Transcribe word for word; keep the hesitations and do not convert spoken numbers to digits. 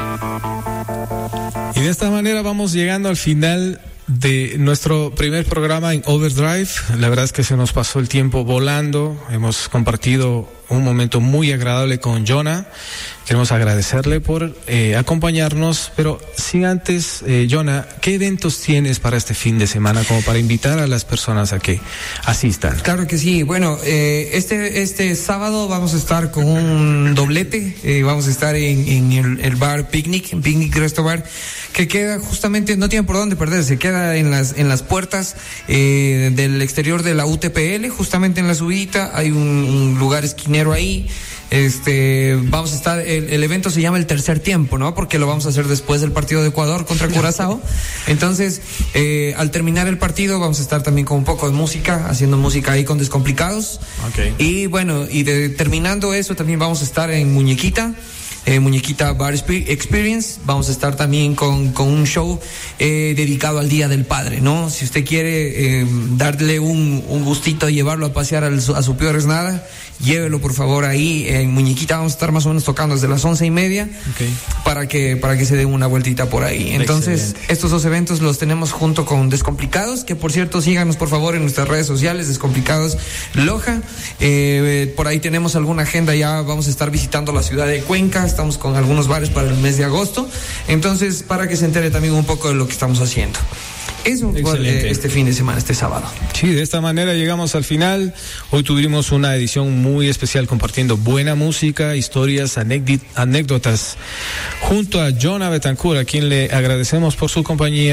Y de esta manera vamos llegando al final de nuestro primer programa en Overdrive. La verdad es que se nos pasó el tiempo volando. Hemos compartido un momento muy agradable con Jonah. Queremos agradecerle por eh, acompañarnos, pero sin antes, eh, Jonah, ¿qué eventos tienes para este fin de semana como para invitar a las personas a que asistan? Claro que sí. Bueno, eh, este este sábado vamos a estar con un doblete. Eh, vamos a estar en, en el, el bar Picnic, en Picnic Resto Bar, que queda justamente, no tiene por dónde perderse, queda en las en las puertas eh, del exterior de la U T P L, justamente en la subida. Hay un, un lugar esquinero ahí. Este, vamos a estar, el, el evento se llama el tercer tiempo, ¿no? Porque lo vamos a hacer después del partido de Ecuador contra Curazao. Entonces, eh, al terminar el partido vamos a estar también con un poco de música, haciendo música ahí con Descomplicados. Okay. Y bueno, y de, terminando eso también vamos a estar en Muñequita. Eh, Muñequita Bar Experience. Vamos a estar también con, con un show eh, dedicado al Día del Padre, ¿no? Si usted quiere eh, darle un, un gustito y llevarlo a pasear al, a su peor es nada, llévelo por favor ahí en Muñequita. Vamos a estar más o menos tocando desde las once y media, okay, para que para que se den una vueltita por ahí. Entonces, excelente. Estos dos eventos los tenemos junto con Descomplicados, que por cierto síganos por favor en nuestras redes sociales, Descomplicados Loja. Eh, por ahí tenemos alguna agenda, ya vamos a estar visitando la ciudad de Cuenca, estamos con algunos bares para el mes de agosto. Entonces, para que se entere también un poco de lo que estamos haciendo. Eso fue este fin de semana, este sábado. Sí, de esta manera llegamos al final. Hoy tuvimos una edición muy especial compartiendo buena música, historias, anécdotas junto a Jonah Betancourt, a quien le agradecemos por su compañía.